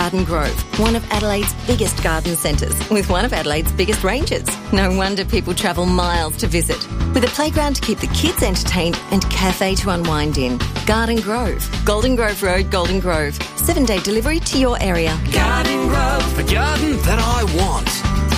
Garden Grove, one of Adelaide's biggest garden centres, with one of Adelaide's biggest ranges. No wonder people travel miles to visit. With a playground to keep the kids entertained and cafe to unwind in. Garden Grove, Golden Grove Road, Golden Grove. 7-day delivery to your area. Garden Grove, the garden that I want.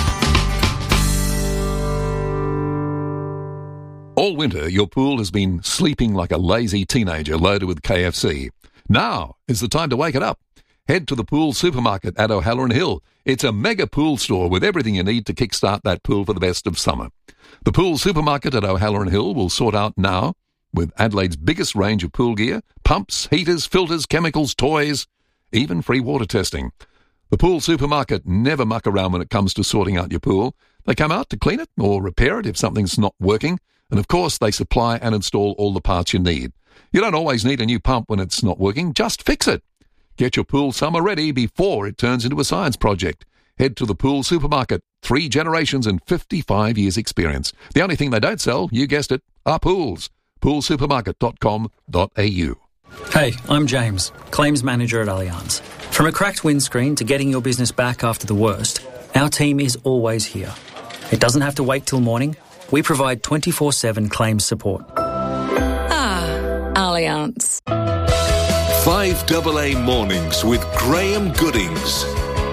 All winter, your pool has been sleeping like a lazy teenager loaded with KFC. Now is the time to wake it up. Head to the Pool Supermarket at O'Halloran Hill. It's a mega pool store with everything you need to kickstart that pool for the best of summer. The Pool Supermarket at O'Halloran Hill will sort out now with Adelaide's biggest range of pool gear, pumps, heaters, filters, chemicals, toys, even free water testing. The Pool Supermarket never muck around when it comes to sorting out your pool. They come out to clean it or repair it if something's not working. And of course, they supply and install all the parts you need. You don't always need a new pump when it's not working. Just fix it. Get your pool summer ready before it turns into a science project. Head to the Pool Supermarket. 3 generations and 55 years experience. The only thing they don't sell, you guessed it, are pools. poolsupermarket.com.au. Hey, I'm James, Claims Manager at Allianz. From a cracked windscreen to getting your business back after the worst, our team is always here. It doesn't have to wait till morning. We provide 24/7 claims support. Allianz. 5AA Mornings with Graham Goodings.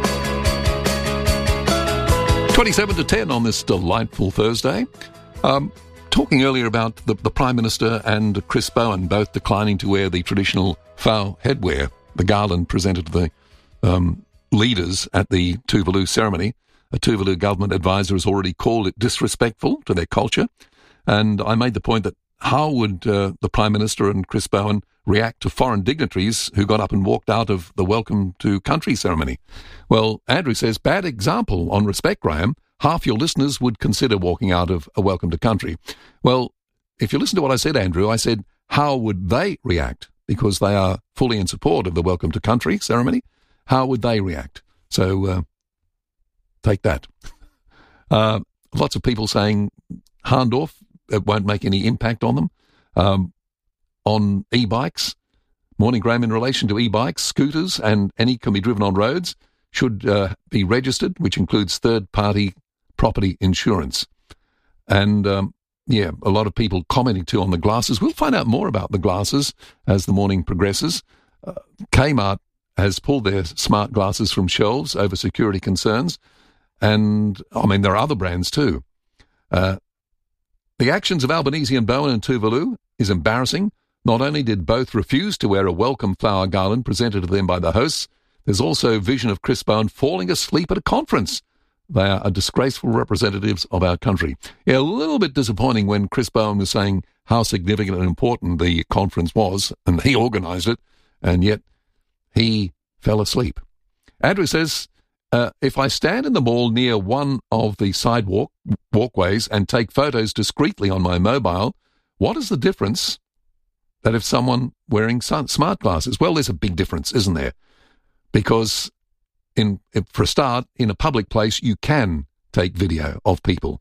27 to 10 on this delightful Thursday. Talking earlier about the Prime Minister and Chris Bowen both declining to wear the traditional foul headwear, the garland presented to the leaders at the Tuvalu ceremony. A Tuvalu government advisor has already called it disrespectful to their culture. And I made the point that how would the Prime Minister and Chris Bowen react to foreign dignitaries who got up and walked out of the Welcome to Country ceremony? Well, Andrew says, bad example on respect, Graham. Half your listeners would consider walking out of a Welcome to Country. Well, if you listen to what I said, Andrew, I said, how would they react? Because they are fully in support of the Welcome to Country ceremony. How would they react? So, take that. Lots of people saying Hahndorf, it won't make any impact on them. On e-bikes, morning, Graham, in relation to e-bikes, scooters and any can be driven on roads should be registered, which includes third-party property insurance. And, a lot of people commenting too on the glasses. We'll find out more about the glasses as the morning progresses. Kmart has pulled their smart glasses from shelves over security concerns. And, there are other brands too. The actions of Albanese and Bowen and Tuvalu is embarrassing. Not only did both refuse to wear a welcome flower garland presented to them by the hosts, there's also vision of Chris Bowen falling asleep at a conference. They are disgraceful representatives of our country. Yeah, a little bit disappointing when Chris Bowen was saying how significant and important the conference was, and he organised it, and yet he fell asleep. Andrew says, if I stand in the mall near one of the walkways and take photos discreetly on my mobile, what is the difference that if someone wearing smart glasses? Well, there's a big difference, isn't there? Because, for a start, in a public place, you can take video of people.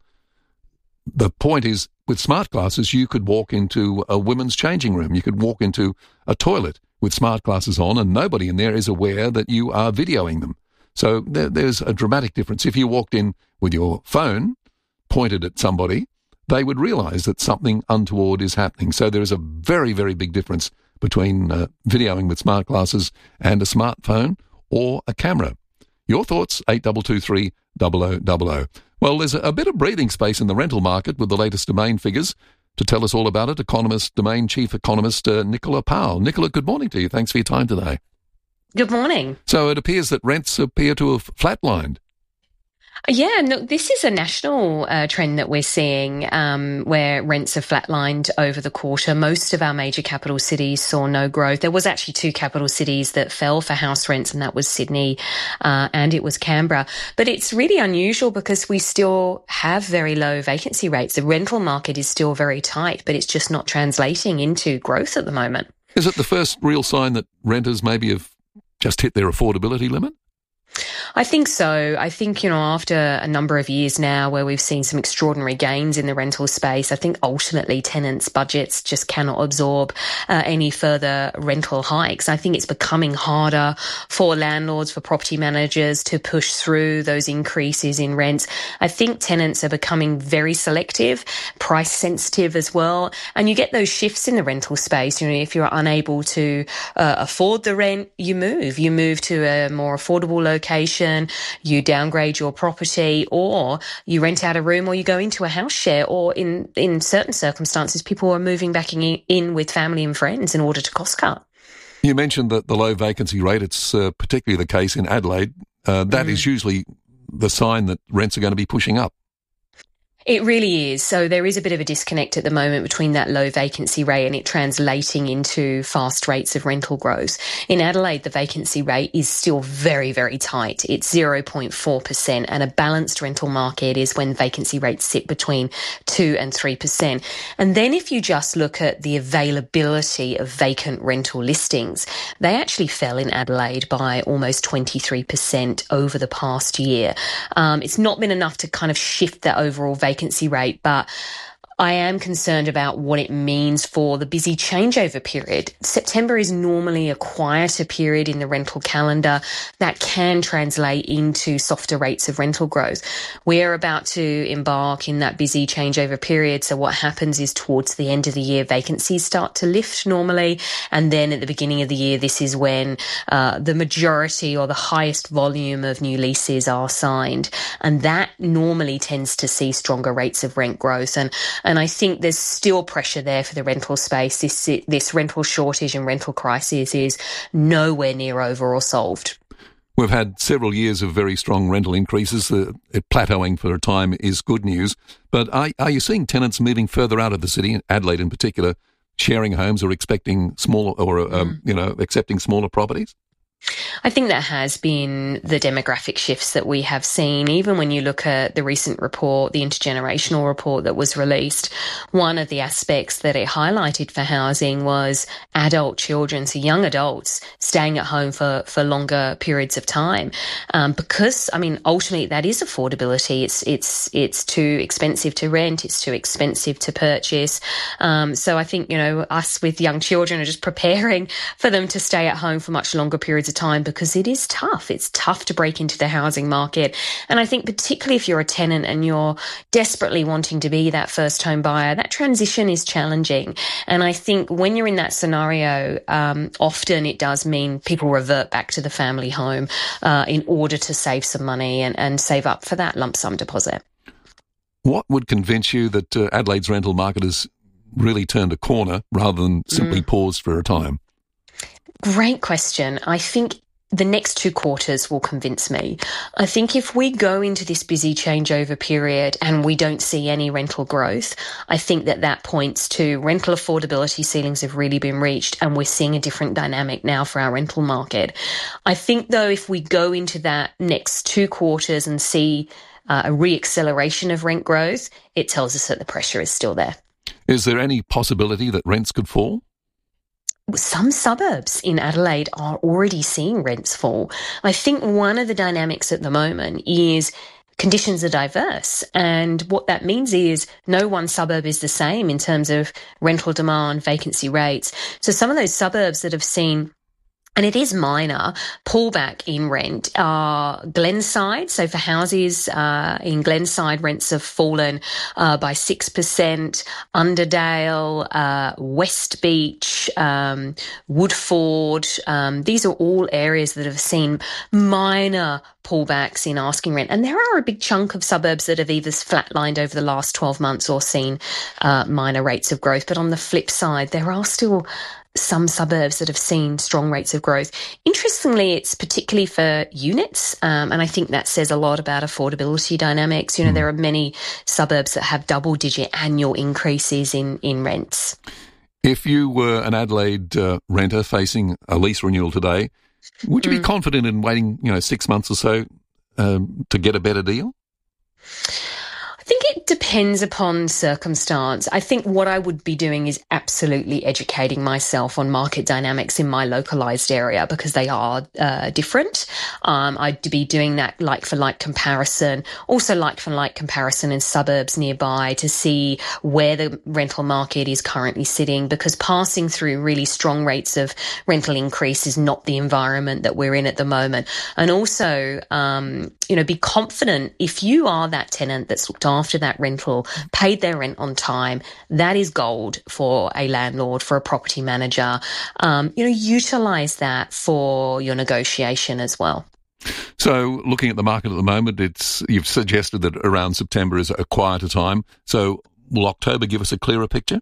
The point is, with smart glasses, you could walk into a women's changing room. You could walk into a toilet with smart glasses on, and nobody in there is aware that you are videoing them. So there's a dramatic difference. If you walked in with your phone pointed at somebody, they would realise that something untoward is happening. So there is a very, very big difference between videoing with smart glasses and a smartphone or a camera. Your thoughts, 8223 0000. Well, there's a bit of breathing space in the rental market with the latest Domain figures. To tell us all about it, Domain Chief Economist Nicola Powell. Nicola, good morning to you. Thanks for your time today. Good morning. So it appears that rents appear to have flatlined. Yeah, no, this is a national trend that we're seeing where rents have flatlined over the quarter. Most of our major capital cities saw no growth. There was actually 2 capital cities that fell for house rents, and that was Sydney and it was Canberra. But it's really unusual because we still have very low vacancy rates. The rental market is still very tight, but it's just not translating into growth at the moment. Is it the first real sign that renters maybe have just hit their affordability limit? I think so. I think, after a number of years now where we've seen some extraordinary gains in the rental space, I think ultimately tenants' budgets just cannot absorb any further rental hikes. I think it's becoming harder for landlords, for property managers to push through those increases in rents. I think tenants are becoming very selective, price sensitive as well. And you get those shifts in the rental space. If you're unable to afford the rent, you move to a more affordable location, you downgrade your property, or you rent out a room, or you go into a house share, or in certain circumstances, people are moving back in with family and friends in order to cost cut. You mentioned that the low vacancy rate, it's particularly the case in Adelaide. That is usually the sign that rents are going to be pushing up. It really is. So there is a bit of a disconnect at the moment between that low vacancy rate and it translating into fast rates of rental growth. In Adelaide, the vacancy rate is still very, very tight. It's 0.4%, and a balanced rental market is when vacancy rates sit between 2 and 3%. And then if you just look at the availability of vacant rental listings, they actually fell in Adelaide by almost 23% over the past year. It's not been enough to kind of shift that overall vacancy rate, but I am concerned about what it means for the busy changeover period. September is normally a quieter period in the rental calendar that can translate into softer rates of rental growth. We're about to embark in that busy changeover period. So what happens is towards the end of the year, vacancies start to lift normally. And then at the beginning of the year, this is when the majority or the highest volume of new leases are signed. And that normally tends to see stronger rates of rent growth. And I think there's still pressure there for the rental space. This rental shortage and rental crisis is nowhere near over or solved. We've had several years of very strong rental increases. It plateauing for a time is good news. But are you seeing tenants moving further out of the city, Adelaide in particular, sharing homes or expecting smaller or accepting smaller properties? I think that has been the demographic shifts that we have seen. Even when you look at the recent report, the intergenerational report that was released, one of the aspects that it highlighted for housing was adult children, so young adults staying at home for longer periods of time. Because, ultimately that is affordability. It's too expensive to rent. It's too expensive to purchase. So I think, us with young children are just preparing for them to stay at home for much longer periods of time, because it is tough. It's tough to break into the housing market. And I think particularly if you're a tenant and you're desperately wanting to be that first home buyer, that transition is challenging. And I think when you're in that scenario, often it does mean people revert back to the family home in order to save some money and save up for that lump sum deposit. What would convince you that Adelaide's rental market has really turned a corner rather than simply paused for a time? Great question. I think the next 2 quarters will convince me. I think if we go into this busy changeover period and we don't see any rental growth, I think that points to rental affordability ceilings have really been reached, and we're seeing a different dynamic now for our rental market. I think, though, if we go into that next 2 quarters and see a re-acceleration of rent growth, it tells us that the pressure is still there. Is there any possibility that rents could fall? Some suburbs in Adelaide are already seeing rents fall. I think one of the dynamics at the moment is conditions are diverse. And what that means is no one suburb is the same in terms of rental demand, vacancy rates. So some of those suburbs that have seen, and it is minor, pullback in rent are Glenside. So for houses in Glenside, rents have fallen by 6%. Underdale, West Beach, Woodford. These are all areas that have seen minor pullbacks in asking rent. And there are a big chunk of suburbs that have either flatlined over the last 12 months or seen minor rates of growth. But on the flip side, there are still some suburbs that have seen strong rates of growth. Interestingly, it's particularly for units, and I think that says a lot about affordability dynamics. There are many suburbs that have double-digit annual increases in rents. If you were an Adelaide renter facing a lease renewal today, would you be confident in waiting, 6 months or so to get a better deal? I think it It depends upon circumstance. I think what I would be doing is absolutely educating myself on market dynamics in my localised area, because they are different. I'd be doing that like-for-like comparison, also like-for-like comparison in suburbs nearby to see where the rental market is currently sitting, because passing through really strong rates of rental increase is not the environment that we're in at the moment. And also, be confident if you are that tenant that's looked after that rental, paid their rent on time. That is gold for a landlord, for a property manager. Utilise that for your negotiation as well. So looking at the market at the moment, you've suggested that around September is a quieter time. So will October give us a clearer picture?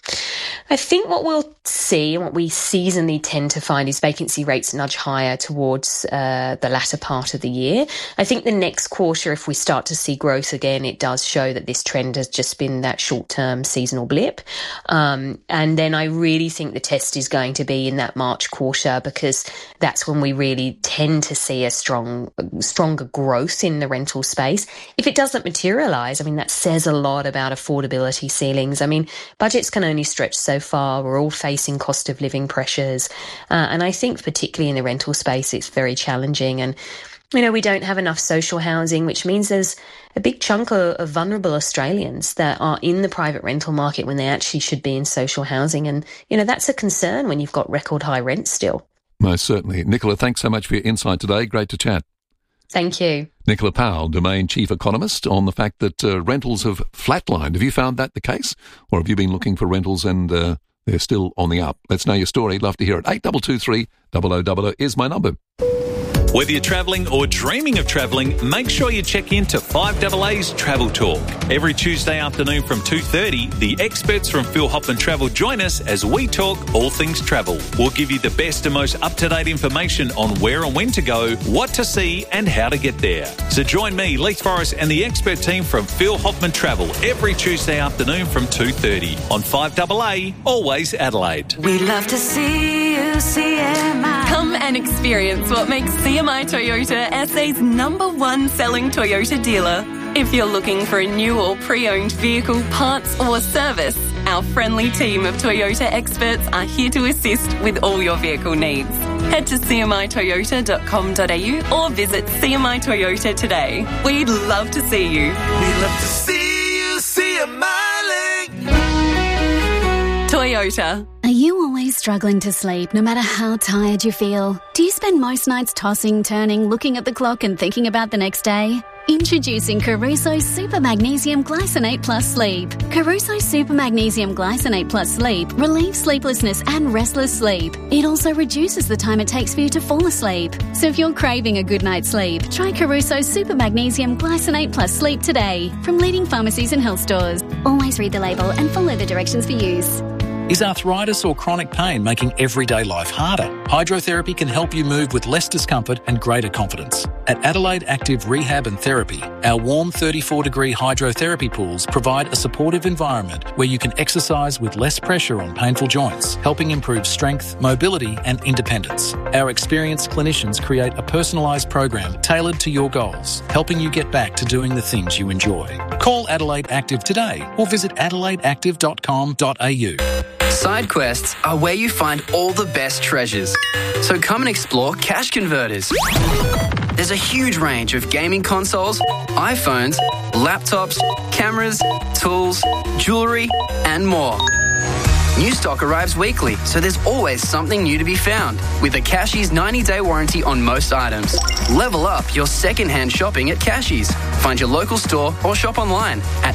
I think what we'll see and what we seasonally tend to find is vacancy rates nudge higher towards the latter part of the year. I think the next quarter, if we start to see growth again, it does show that this trend has just been that short-term seasonal blip. And then I really think the test is going to be in that March quarter, because that's when we really tend to see a stronger growth in the rental space. If it doesn't materialise, that says a lot about affordability ceilings. Budgets can only stretch so far. We're all facing cost of living pressures. And I think particularly in the rental space, it's very challenging. And, we don't have enough social housing, which means there's a big chunk of vulnerable Australians that are in the private rental market when they actually should be in social housing. And, that's a concern when you've got record high rents still. Most certainly. Nicola, thanks so much for your insight today. Great to chat. Thank you. Nicola Powell, Domain Chief Economist, on the fact that rentals have flatlined. Have you found that the case? Or have you been looking for rentals and they're still on the up? Let's know your story. Love to hear it. 8223 0000 is my number. Whether you're travelling or dreaming of travelling, make sure you check in to 5AA's Travel Talk. Every Tuesday afternoon from 2:30, the experts from Phil Hoffman Travel join us as we talk all things travel. We'll give you the best and most up-to-date information on where and when to go, what to see and how to get there. So join me, Leith Forrest, and the expert team from Phil Hoffman Travel every Tuesday afternoon from 2:30 on 5AA, always Adelaide. We love to see you, CMI. Come and experience what makes CMI Toyota SA's #1 selling Toyota dealer. If you're looking for a new or pre-owned vehicle, parts or service, our friendly team of Toyota experts are here to assist with all your vehicle needs. Head to cmitoyota.com.au or visit CMI Toyota today. We'd love to see you. We love to see you, smiling. Toyota. Are you always struggling to sleep no matter how tired you feel? Do you spend most nights tossing, turning, looking at the clock and thinking about the next day? Introducing Caruso Super Magnesium Glycinate Plus Sleep. Caruso Super Magnesium Glycinate Plus Sleep relieves sleeplessness and restless sleep. It also reduces the time it takes for you to fall asleep. So if you're craving a good night's sleep, try Caruso Super Magnesium Glycinate Plus Sleep today from leading pharmacies and health stores. Always read the label and follow the directions for use. Is arthritis or chronic pain making everyday life harder? Hydrotherapy can help you move with less discomfort and greater confidence. At Adelaide Active Rehab and Therapy, our warm 34-degree hydrotherapy pools provide a supportive environment where you can exercise with less pressure on painful joints, helping improve strength, mobility and independence. Our experienced clinicians create a personalised program tailored to your goals, helping you get back to doing the things you enjoy. Call Adelaide Active today or visit adelaideactive.com.au. Side quests are where you find all the best treasures. So come and explore Cash Converters. There's a huge range of gaming consoles, iPhones, laptops, cameras, tools, jewellery, and more. New stock arrives weekly, so there's always something new to be found. With a Cashies 90-day warranty on most items. Level up your second-hand shopping at Cashies. Find your local store or shop online at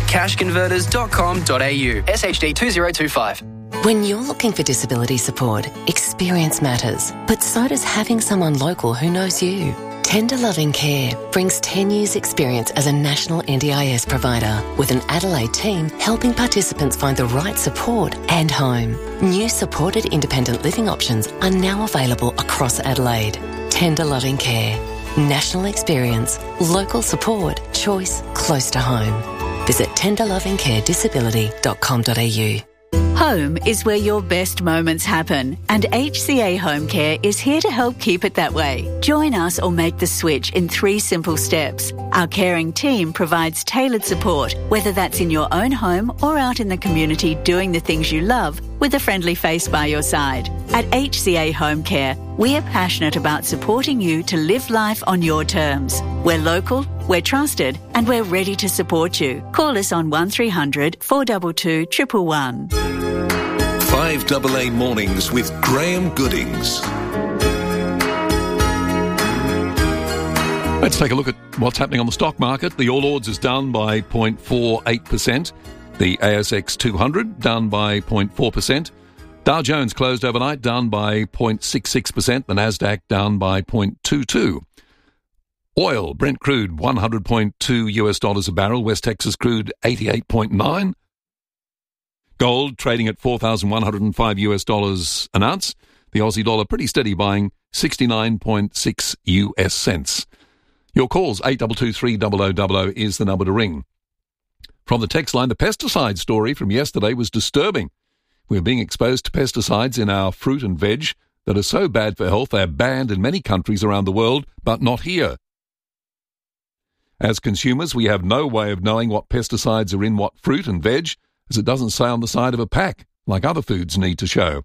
cashconverters.com.au. SHD 2025. When you're looking for disability support, experience matters, but so does having someone local who knows you. Tender Loving Care brings 10 years' experience as a national NDIS provider with an Adelaide team helping participants find the right support and home. New supported independent living options are now available across Adelaide. Tender Loving Care. National experience, local support, choice close to home. Visit tenderlovingcaredisability.com.au. Home is where your best moments happen, and HCA Home Care is here to help keep it that way. Join us or make the switch in 3 simple steps. Our caring team provides tailored support, whether that's in your own home or out in the community doing the things you love with a friendly face by your side. At HCA Home Care, we are passionate about supporting you to live life on your terms. We're local, we're trusted, and we're ready to support you. Call us on 1300 422 111. 5AA Mornings with Graham Goodings. Let's take a look at what's happening on the stock market. The All Ords is down by 0.48%. The ASX 200 down by 0.4%. Dow Jones closed overnight down by 0.66%. The Nasdaq down by 0.22%. Oil, Brent crude, $100.2 a barrel. West Texas crude, 88.9. Gold trading at $4,105 an ounce. The Aussie dollar pretty steady, buying 69.6 US cents. Your calls, 8223 0000 is the number to ring. From the text line, the pesticide story from yesterday was disturbing. We're being exposed to pesticides in our fruit and veg that are so bad for health they are banned in many countries around the world, but not here. As consumers, we have no way of knowing what pesticides are in what fruit and veg, as it doesn't say on the side of a pack, like other foods need to show.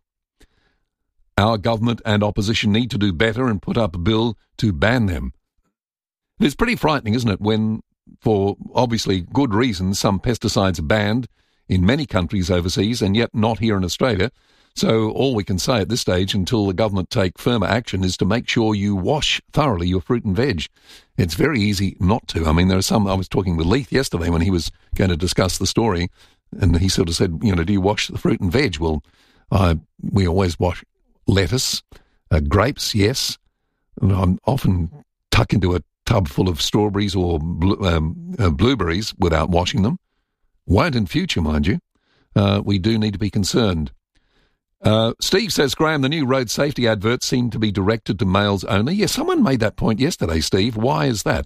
Our government and opposition need to do better and put up a bill to ban them. It's pretty frightening, isn't it, when, for obviously good reasons, some pesticides are banned in many countries overseas and yet not here in Australia. So all we can say at this stage, until the government take firmer action, is to make sure you wash thoroughly your fruit and veg. It's very easy not to. I mean, there are some, I was talking with Leith yesterday when he was going to discuss the story, and he sort of said, you know, do you wash the fruit and veg? Well, we always wash lettuce, grapes, yes. And I'm often tuck into a tub full of strawberries or blueberries without washing them. Won't in future, mind you. We do need to be concerned. Steve says, Graham, the new road safety adverts seem to be directed to males only. Yes, someone made that point yesterday, Steve. Why is that?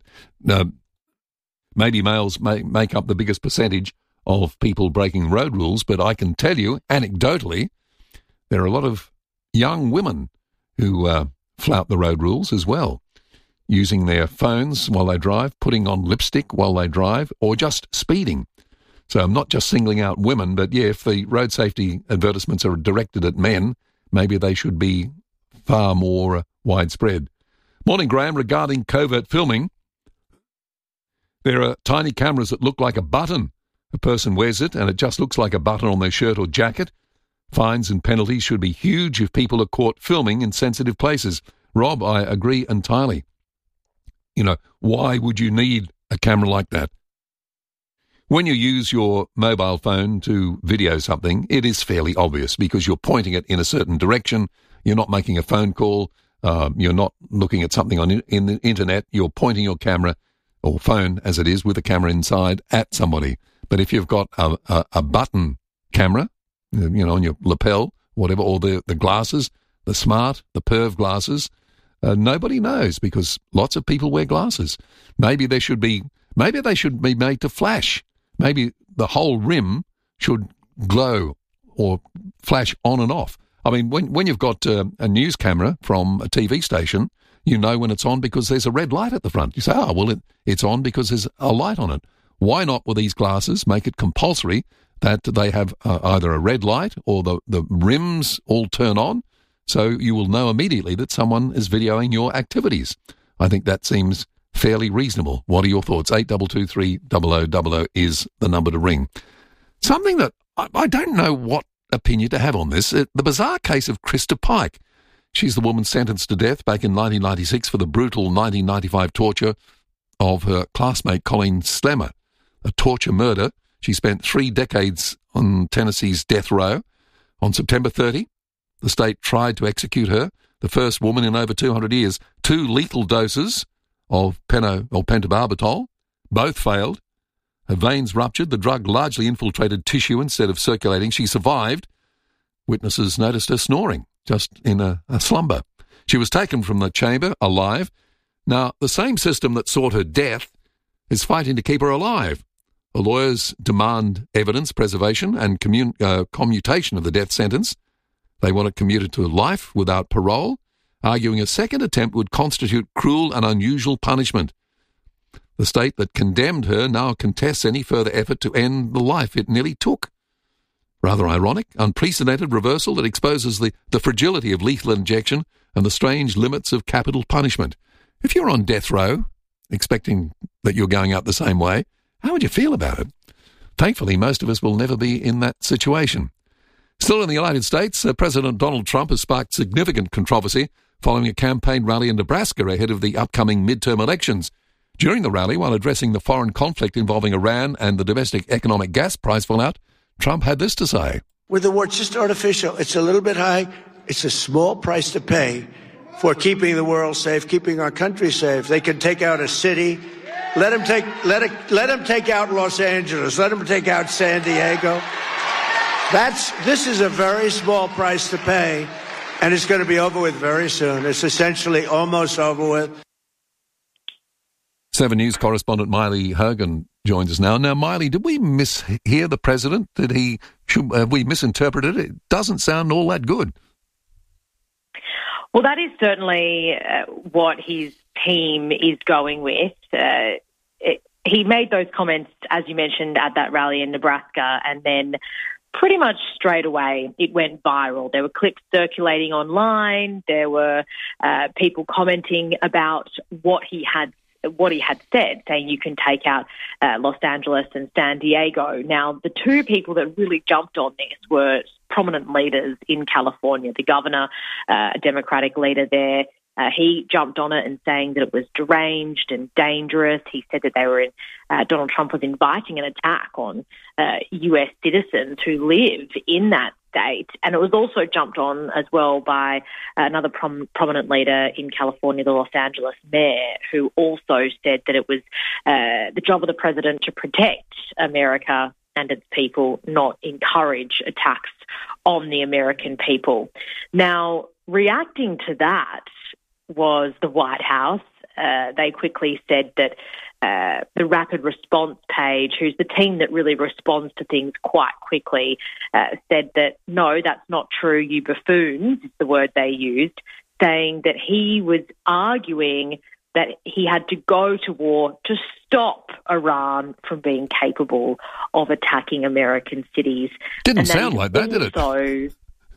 Maybe males make up the biggest percentage of people breaking road rules, but I can tell you, anecdotally, there are a lot of young women who flout the road rules as well, using their phones while they drive, putting on lipstick while they drive, or just speeding. So I'm not just singling out women, but yeah, if the road safety advertisements are directed at men, maybe they should be far more widespread. Morning, Graham. Regarding covert filming, there are tiny cameras that look like a button. A person wears it and it just looks like a button on their shirt or jacket. Fines and penalties should be huge if people are caught filming in sensitive places. Rob, I agree entirely. You know, why would you need a camera like that? When you use your mobile phone to video something, it is fairly obvious because you're pointing it in a certain direction. You're not making a phone call. You're not looking at something in the internet. You're pointing your camera or phone, as it is, with a camera inside at somebody. But if you've got a button camera, you know, on your lapel, whatever, or the glasses, the smart, the perv glasses, nobody knows because lots of people wear glasses. Maybe they should be made to flash. Maybe the whole rim should glow or flash on and off. I mean, when you've got a news camera from a TV station, you know when it's on because there's a red light at the front. You say, oh, well, it's on because there's a light on it. Why not, with these glasses, make it compulsory that they have either a red light or the rims all turn on so you will know immediately that someone is videoing your activities? I think that seems fairly reasonable. What are your thoughts? 8223 0000 is the number to ring. Something that I don't know what opinion to have on this. The bizarre case of Krista Pike. She's the woman sentenced to death back in 1996 for the brutal 1995 torture of her classmate Colleen Slemmer. A torture murder. She spent 3 decades on Tennessee's death row. On September 30, the state tried to execute her, the first woman in over 200 years. 2 lethal doses of pentobarbital. Both failed. Her veins ruptured. The drug largely infiltrated tissue instead of circulating. She survived. Witnesses noticed her snoring, just in a slumber. She was taken from the chamber alive. Now, the same system that sought her death is fighting to keep her alive. The lawyers demand evidence preservation and commutation of the death sentence. They want it commuted to life without parole, arguing a second attempt would constitute cruel and unusual punishment. The state that condemned her now contests any further effort to end the life it nearly took. Rather ironic, unprecedented reversal that exposes the fragility of lethal injection and the strange limits of capital punishment. If you're on death row, expecting that you're going out the same way, how would you feel about it? Thankfully, most of us will never be in that situation. Still in the United States, President Donald Trump has sparked significant controversy following a campaign rally in Nebraska ahead of the upcoming midterm elections. During the rally, while addressing the foreign conflict involving Iran and the domestic economic gas price fallout, Trump had this to say. With the war, it's just artificial. It's a little bit high. It's a small price to pay for keeping the world safe, keeping our country safe. They can take out a city. Let them take out Los Angeles. Let them take out San Diego. This is a very small price to pay, and it's going to be over with very soon. It's essentially almost over with. 7 News correspondent Miley Hogan joins us now. Now, Miley, did we mishear the president? Have we misinterpreted it? It doesn't sound all that good. Well, that is certainly what his team is going with. He made those comments, as you mentioned, at that rally in Nebraska, and then pretty much straight away it went viral. There were clips circulating online. There were people commenting about what he had said, saying you can take out Los Angeles and San Diego. Now, the two people that really jumped on this were prominent leaders in California. The governor, a Democratic leader there, he jumped on it and saying that it was deranged and dangerous. He said that Donald Trump was inviting an attack on US citizens who live in that state. And it was also jumped on as well by another prominent leader in California, the Los Angeles mayor, who also said that it was the job of the president to protect America and its people, not encourage attacks on the American people. Now, reacting to that was the White House. They quickly said that the Rapid Response page, who's the team that really responds to things quite quickly, said that, no, that's not true, you buffoons, is the word they used, saying that he was arguing that he had to go to war to stop Iran from being capable of attacking American cities. Didn't sound like that, did it?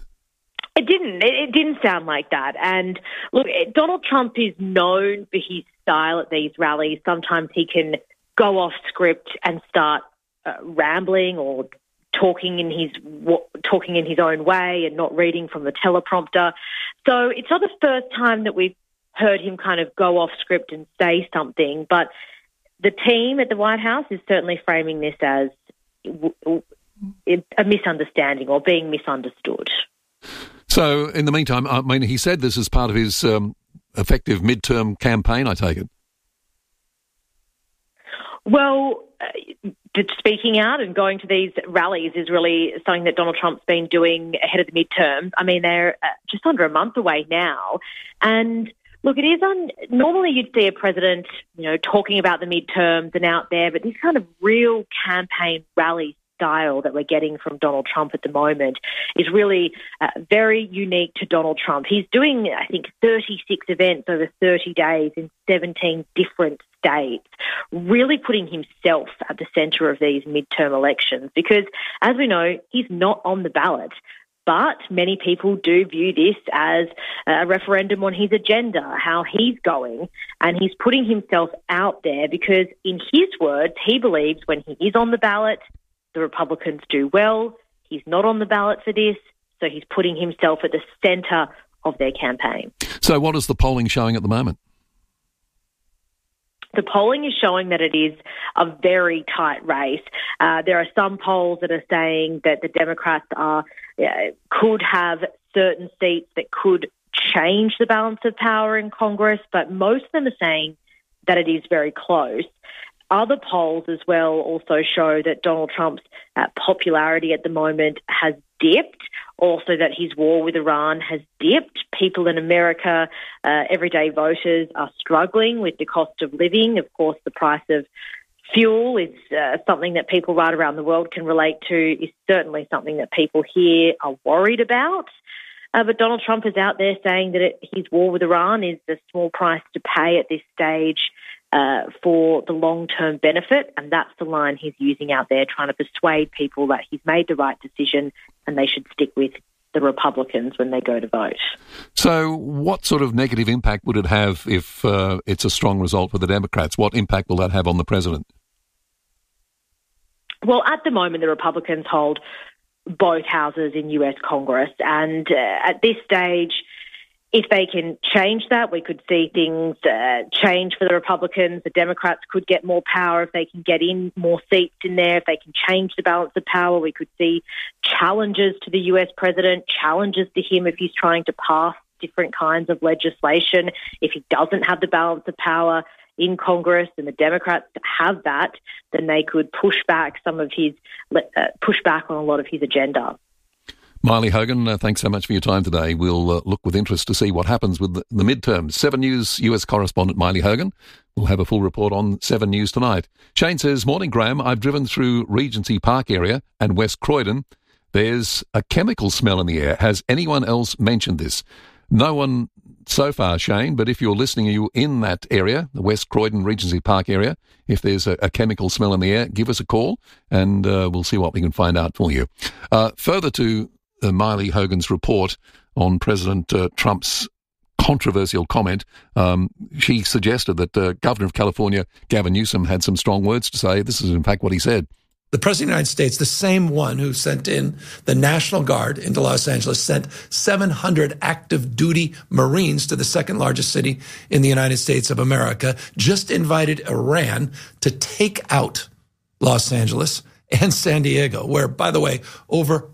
It didn't sound like that. And look, Donald Trump is known for his style at these rallies. Sometimes he can go off script and start rambling or talking in his own way and not reading from the teleprompter. So it's not the first time that we've heard him kind of go off script and say something. But the team at the White House is certainly framing this as a misunderstanding or being misunderstood. So, in the meantime, I mean, he said this is part of his effective midterm campaign, I take it. Well, speaking out and going to these rallies is really something that Donald Trump's been doing ahead of the midterms. I mean, they're just under a month away now. And look, it is normally you'd see a president, talking about the midterms and out there, but this kind of real campaign rally style that we're getting from Donald Trump at the moment is really very unique to Donald Trump. He's doing, I think, 36 events over 30 days in 17 different states, really putting himself at the centre of these midterm elections because, as we know, he's not on the ballot. But many people do view this as a referendum on his agenda, how he's going, and he's putting himself out there because, in his words, he believes when he is on the ballot, the Republicans do well. He's not on the ballot for this, so he's putting himself at the centre of their campaign. So what is the polling showing at the moment? The polling is showing that it is a very tight race. There are some polls that are saying that the Democrats could have certain seats that could change the balance of power in Congress, but most of them are saying that it is very close. Other polls as well also show that Donald Trump's popularity at the moment has dipped, also that his war with Iran has dipped. People in America, everyday voters, are struggling with the cost of living. Of course, the price of fuel is something that people right around the world can relate to, is certainly something that people here are worried about. But Donald Trump is out there saying that his war with Iran is a small price to pay at this stage for the long-term benefit, and that's the line he's using out there, trying to persuade people that he's made the right decision and they should stick with the Republicans when they go to vote. So what sort of negative impact would it have if it's a strong result for the Democrats? What impact will that have on the president? Well, at the moment, the Republicans hold both houses in US Congress, and at this stage, if they can change that, we could see things change for the Republicans. The Democrats could get more power if they can get in more seats in there. If they can change the balance of power, we could see challenges to the US president, challenges to him if he's trying to pass different kinds of legislation. If he doesn't have the balance of power in Congress and the Democrats have that, then they could push back on a lot of his agenda. Maile Hogan, thanks so much for your time today. We'll look with interest to see what happens with the midterms. 7 News US correspondent Maile Hogan will have a full report on 7 News tonight. Shane says, morning Graham, I've driven through Regency Park area and West Croydon. There's a chemical smell in the air. Has anyone else mentioned this? No one so far, Shane, but if you're listening, you in that area, the West Croydon Regency Park area, if there's a chemical smell in the air, give us a call and we'll see what we can find out for you. Further to Maile Hogan's report on President Trump's controversial comment, she suggested that Governor of California, Gavin Newsom, had some strong words to say. This is, in fact, what he said. The President of the United States, the same one who sent in the National Guard into Los Angeles, sent 700 active duty Marines to the second largest city in the United States of America, just invited Iran to take out Los Angeles and San Diego, where, by the way, over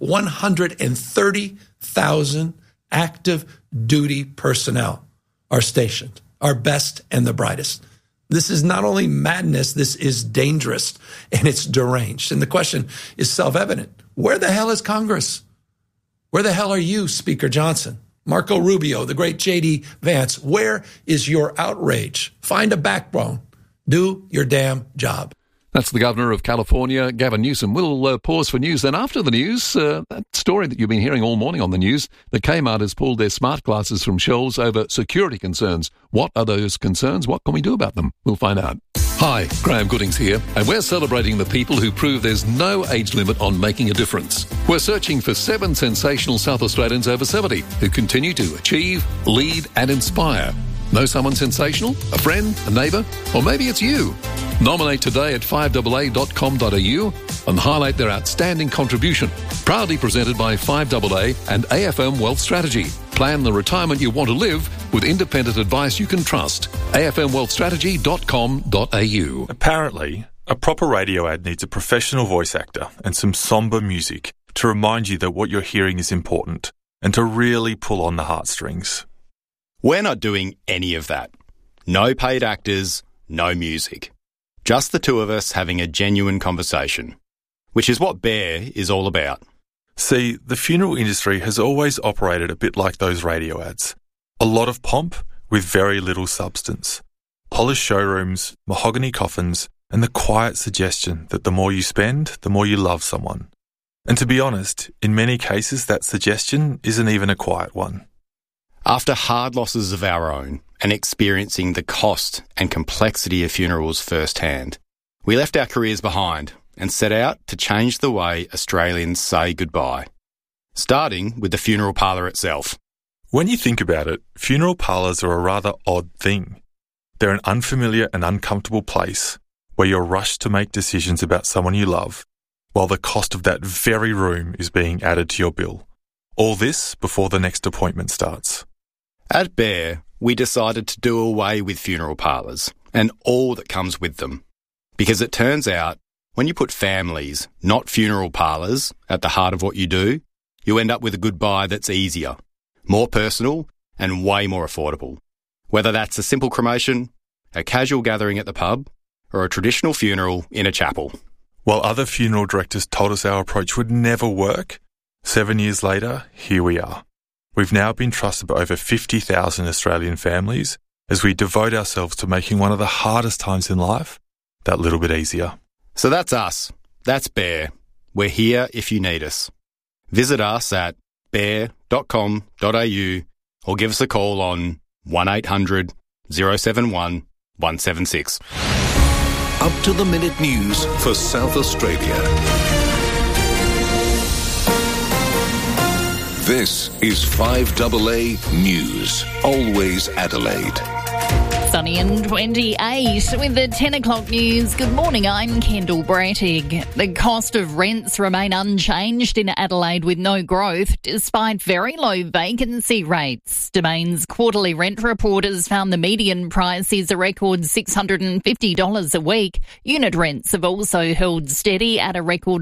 130,000 active duty personnel are stationed, our best and the brightest. This is not only madness, this is dangerous, and it's deranged. And the question is self-evident. Where the hell is Congress? Where the hell are you, Speaker Johnson? Marco Rubio, the great J.D. Vance, where is your outrage? Find a backbone. Do your damn job. That's the Governor of California, Gavin Newsom. We'll pause for news. Then after the news, that story that you've been hearing all morning on the news, the Kmart has pulled their smart glasses from shelves over security concerns. What are those concerns? What can we do about them? We'll find out. Hi, Graham Goodings here, and we're celebrating the people who prove there's no age limit on making a difference. We're searching for 7 sensational South Australians over 70 who continue to achieve, lead and inspire. Know someone sensational? A friend? A neighbour? Or maybe it's you? Nominate today at 5AA.com.au and highlight their outstanding contribution. Proudly presented by 5AA and AFM Wealth Strategy. Plan the retirement you want to live with independent advice you can trust. afmwealthstrategy.com.au. Apparently, a proper radio ad needs a professional voice actor and some sombre music to remind you that what you're hearing is important and to really pull on the heartstrings. We're not doing any of that. No paid actors, no music. Just the two of us having a genuine conversation, which is what Bear is all about. See, the funeral industry has always operated a bit like those radio ads. A lot of pomp with very little substance. Polished showrooms, mahogany coffins, and the quiet suggestion that the more you spend, the more you love someone. And to be honest, in many cases that suggestion isn't even a quiet one. After hard losses of our own and experiencing the cost and complexity of funerals firsthand, we left our careers behind and set out to change the way Australians say goodbye, starting with the funeral parlour itself. When you think about it, funeral parlours are a rather odd thing. They're an unfamiliar and uncomfortable place where you're rushed to make decisions about someone you love, while the cost of that very room is being added to your bill. All this before the next appointment starts. At Bear, we decided to do away with funeral parlours and all that comes with them. Because it turns out, when you put families, not funeral parlours, at the heart of what you do, you end up with a goodbye that's easier, more personal and way more affordable. Whether that's a simple cremation, a casual gathering at the pub, or a traditional funeral in a chapel. While other funeral directors told us our approach would never work, 7 years later, here we are. We've now been trusted by over 50,000 Australian families as we devote ourselves to making one of the hardest times in life that little bit easier. So that's us. That's Bear. We're here if you need us. Visit us at bear.com.au or give us a call on 1800 071 176. Up-to-the-minute news for South Australia. This is 5AA News. Always Adelaide. Sunny and 28 with the 10 o'clock news. Good morning, I'm Kendall Brattig. The cost of rents remain unchanged in Adelaide with no growth despite very low vacancy rates. Domain's quarterly rent report has found the median price is a record $650 a week. Unit rents have also held steady at a record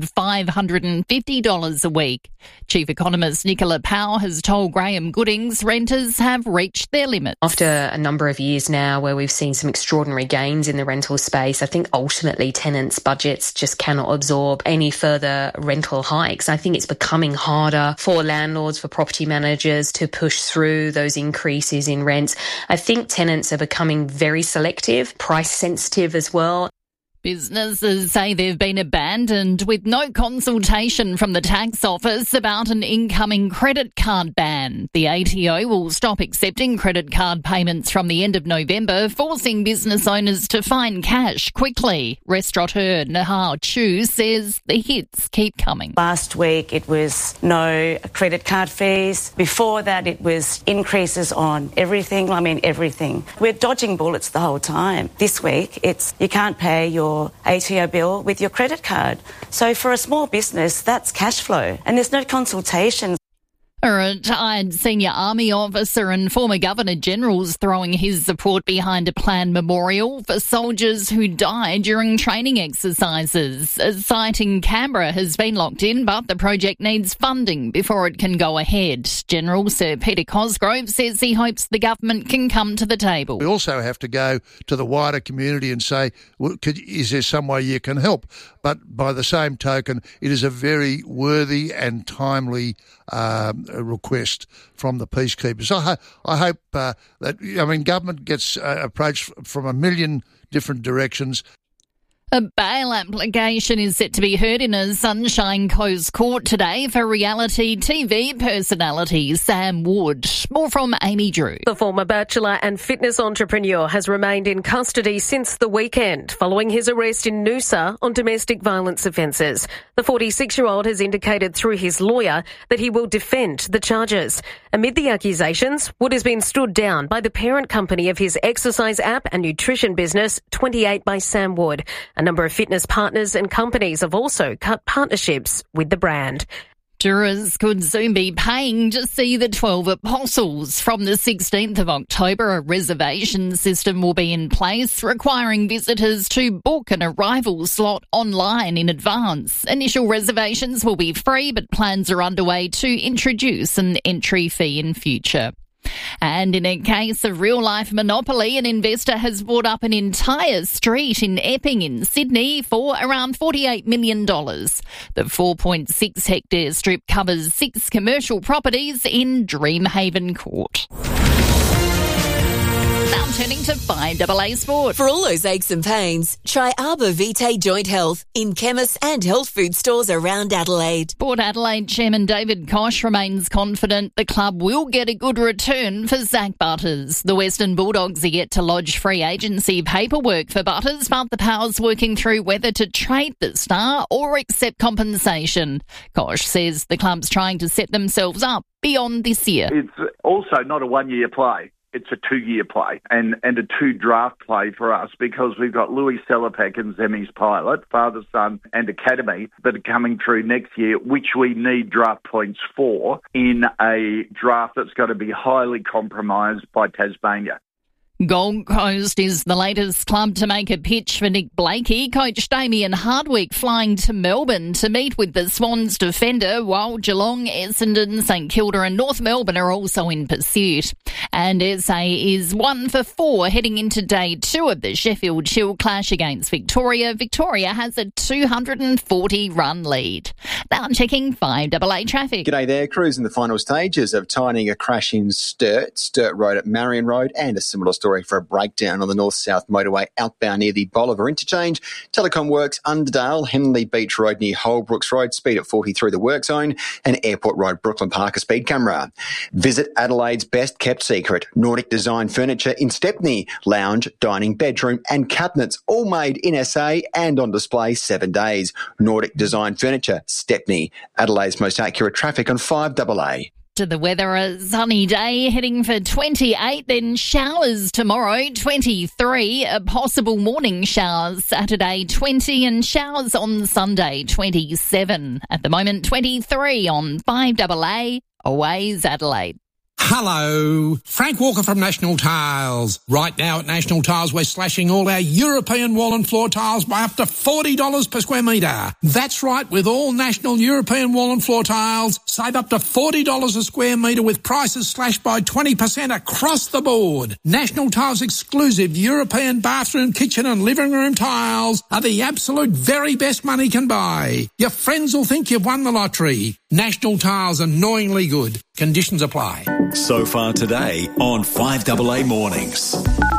$550 a week. Chief economist Nicola Powell has told Graham Goodings renters have reached their limit. After a number of years now where we've seen some extraordinary gains in the rental space, I think ultimately tenants' budgets just cannot absorb any further rental hikes. I think it's becoming harder for landlords, for property managers to push through those increases in rents. I think tenants are becoming very selective, price sensitive as well. Businesses say they've been abandoned with no consultation from the tax office about an incoming credit card ban. The ATO will stop accepting credit card payments from the end of November, forcing business owners to find cash quickly. Restaurateur Nahar Chu says the hits keep coming. Last week it was no credit card fees. Before that it was increases on everything. Everything. We're dodging bullets the whole time. This week it's you can't pay your ATO bill with your credit card. So for a small business, that's cash flow. And there's no consultation. A retired senior army officer and former Governor-General's throwing his support behind a planned memorial for soldiers who died during training exercises. A site in Canberra has been locked in, but the project needs funding before it can go ahead. General Sir Peter Cosgrove says he hopes the government can come to the table. We also have to go to the wider community and say, is there some way you can help? But by the same token, it is a very worthy and timely request from the peacekeepers. I hope that government gets approached from a million different directions. A bail application is set to be heard in a Sunshine Coast court today for reality TV personality Sam Wood. More from Amy Drew. The former bachelor and fitness entrepreneur has remained in custody since the weekend following his arrest in Noosa on domestic violence offences. The 46-year-old has indicated through his lawyer that he will defend the charges. Amid the accusations, Wood has been stood down by the parent company of his exercise app and nutrition business, 28 by Sam Wood. A number of fitness partners and companies have also cut partnerships with the brand. Jurors could soon be paying to see the 12 Apostles. From the 16th of October, a reservation system will be in place, requiring visitors to book an arrival slot online in advance. Initial reservations will be free, but plans are underway to introduce an entry fee in future. And in a case of real-life monopoly, an investor has bought up an entire street in Epping in Sydney for around $48 million. The 4.6-hectare strip covers 6 commercial properties in Dreamhaven Court. Now turning to 5AA Sport. For all those aches and pains, try Arbor Vitae Joint Health in chemists and health food stores around Adelaide. Port Adelaide Chairman David Koch remains confident the club will get a good return for Zach Butters. The Western Bulldogs are yet to lodge free agency paperwork for Butters, but the Power's working through whether to trade the star or accept compensation. Koch says the club's trying to set themselves up beyond this year. It's also not a one-year play. It's a 2-year play and a 2-draft play for us because we've got Louis Sellepak and Zemi's Pilot, Father, Son and Academy that are coming through next year, which we need draft points for in a draft that's got to be highly compromised by Tasmania. Gold Coast is the latest club to make a pitch for Nick Blakey. Coach Damien Hardwick flying to Melbourne to meet with the Swans defender, while Geelong, Essendon, St Kilda and North Melbourne are also in pursuit. And SA is 1 for 4 heading into day 2 of the Sheffield Shield clash against Victoria. Victoria has a 240-run lead. Now checking 5AA traffic. G'day there. Crews in the final stages of tidying a crash in Sturt Road at Marion Road, and a similar story Victoria for a breakdown on the north-south motorway outbound near the Bolivar interchange. Telecom Works, Underdale, Henley Beach Road near Holbrooks Road, speed at 40 through the work zone, and Airport Road, Brooklyn Park, a speed camera. Visit Adelaide's best-kept secret, Nordic Design Furniture in Stepney. Lounge, dining, bedroom and cabinets, all made in SA and on display 7 days. Nordic Design Furniture, Stepney. Adelaide's most accurate traffic on 5AA. To the weather, a sunny day heading for 28, then showers tomorrow, 23, possible morning showers Saturday, 20, and showers on Sunday, 27. At the moment, 23 on 5AA, Always Adelaide. Hello, Frank Walker from National Tiles. Right now at National Tiles, we're slashing all our European wall and floor tiles by up to $40 per square metre. That's right, with all National European wall and floor tiles, save up to $40 a square metre with prices slashed by 20% across the board. National Tiles' exclusive European bathroom, kitchen and living room tiles are the absolute very best money can buy. Your friends will think you've won the lottery. National Tiles, annoyingly good. Conditions apply. So far today on 5AA Mornings.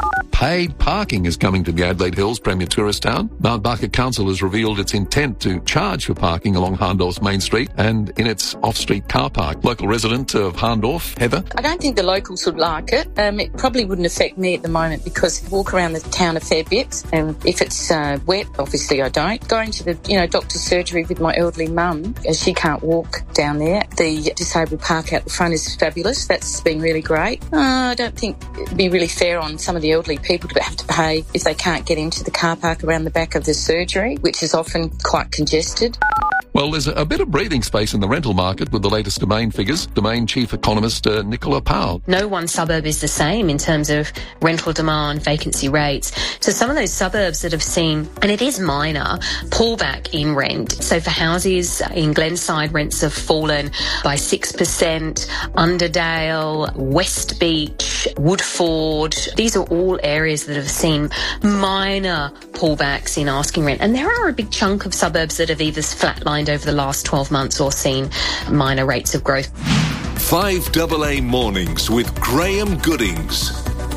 Paid parking is coming to the Adelaide Hills Premier Tourist Town. Mount Barker Council has revealed its intent to charge for parking along Hahndorf's Main Street and in its off-street car park. Local resident of Hahndorf, Heather. I don't think the locals would like it. It probably wouldn't affect me at the moment because I walk around the town a fair bit. And if it's wet, obviously I don't. Going to the doctor's surgery with my elderly mum, as she can't walk down there. The disabled park out the front is fabulous. That's been really great. I don't think it'd be really fair on some of the elderly people to have to pay if they can't get into the car park around the back of the surgery, which is often quite congested. Well, there's a bit of breathing space in the rental market with the latest Domain figures. Domain chief economist Nicola Powell. No one suburb is the same in terms of rental demand, vacancy rates. So some of those suburbs that have seen, and it is minor, pullback in rent. So for houses in Glenside, rents have fallen by 6%. Underdale, West Beach, Woodford, these are all areas that have seen minor pullbacks in asking rent. And there are a big chunk of suburbs that have either flatlined over the last 12 months or seen minor rates of growth. 5AA Mornings with Graham Goodings.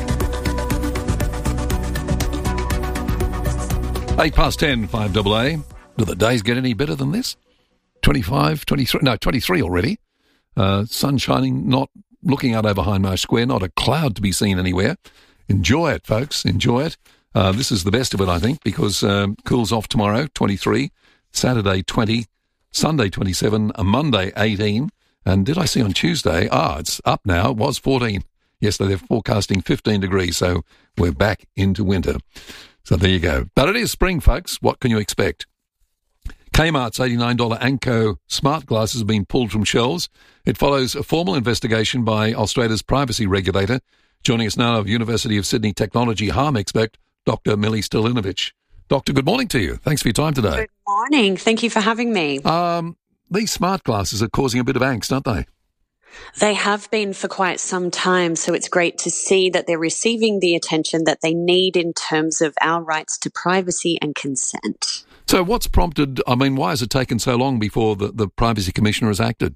10:08, 5AA. Do the days get any better than this? 25, 23, no, 23 already. Sun shining, not looking out over Hindmarsh Square, not a cloud to be seen anywhere. Enjoy it, folks, enjoy it. This is the best of it, I think, because cools off tomorrow, 23, Saturday, 20, Sunday, 27, a Monday, 18, and did I see on Tuesday, it's up now, it was 14. Yesterday they're forecasting 15 degrees, so we're back into winter. So there you go. But it is spring, folks. What can you expect? Kmart's $89 Anko smart glasses have been pulled from shelves. It follows a formal investigation by Australia's privacy regulator. Joining us now, University of Sydney technology harm expert, Dr. Millie Stilinovic. Doctor, good morning to you. Thanks for your time today. Good morning. Thank you for having me. These smart glasses are causing a bit of angst, aren't they? They have been for quite some time, so it's great to see that they're receiving the attention that they need in terms of our rights to privacy and consent. So what's prompted, why has it taken so long before the Privacy Commissioner has acted?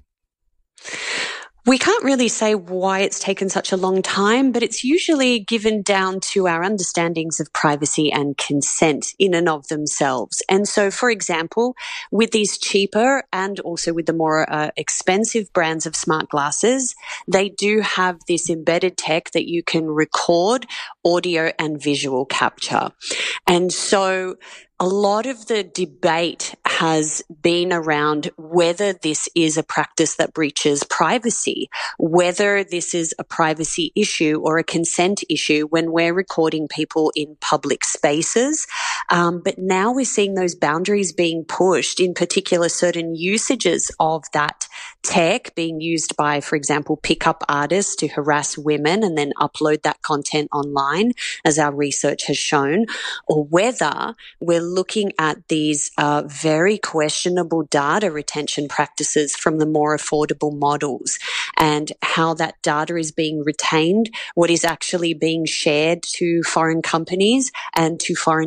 We can't really say why it's taken such a long time, but it's usually given down to our understandings of privacy and consent in and of themselves. And so, for example, with these cheaper and also with the more expensive brands of smart glasses, they do have this embedded tech that you can record audio and visual capture. And so a lot of the debate has been around whether this is a practice that breaches privacy, whether this is a privacy issue or a consent issue when we're recording people in public spaces. But now we're seeing those boundaries being pushed, in particular certain usages of that tech being used by, for example, pickup artists to harass women and then upload that content online, as our research has shown, or whether we're looking at these very questionable data retention practices from the more affordable models and how that data is being retained, what is actually being shared to foreign companies and to foreign countries.